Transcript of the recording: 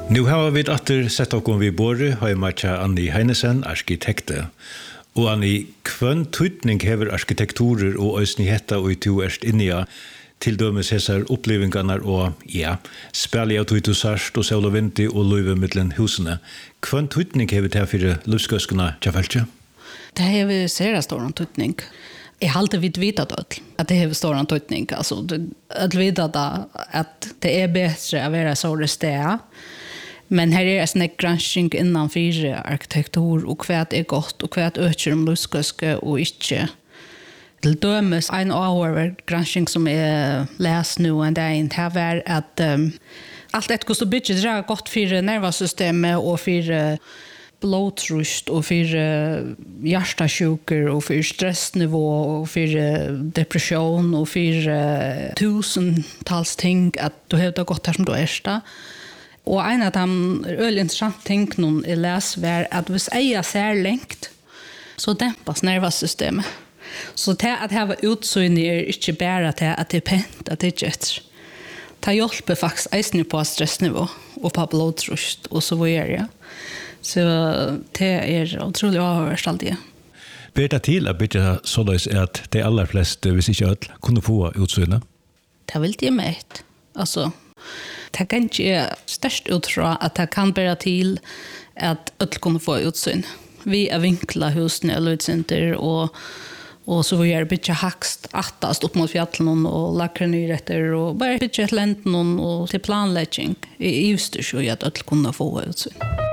Nu har vi atter sett okkom vi borre, heima tja Anni Heinesen, arkitekte. Og Anni, hvønn tydning hever arkitekturer og øysnigheta og to erst innia til dømes hesar opplevingarna og, spelja av tøytu sarst og sol og vinti og løyve mittlen husene. Hvønn tydning hever det fyrir livsgøskuna tja feltje? Det hever sera stor tydning. Jeg halte vidt vita det, at det hever stor tydning. Altså, at vita at det er bedre å være så sted. Men her er en gransking innanfor arkitektur og hva er godt og hva øker om livsgøske og ikke. Til dømes en over gransking som er lest nå en dag, det var at alt etter hvordan bygget er godt for nervesystemet og for blodtrust og for hjertasjuker og for stressnivå og for depresjon og for tusentals ting at du har det godt her som du er da. Og en av de øyelig interessante tingene jeg leser var at hvis jeg ser lengt, så dempes nervesystemet. Så det at jeg var utsynlig er ikke bare til at det er pent, at det er ikke etter. Det hjelper faktisk eisen på stressnivå og på blodtrust og så videre. Så det er utrolig avhørst alltid. Ber det til at bytte såleis at de aller fleste, hvis ikke alle, kunne få utsynlig? Det vil det med et. Altså, det kan ikke størst utfra at det kan bære til at alle kunne få utsyn. Vi er vinkla husene eller utsynder, og så vi er bytja hakst attast opp mot fjallene og lakker nyretter, og bare bytja et lenten og til planlegging i Østersjø at alle kunne få utsyn.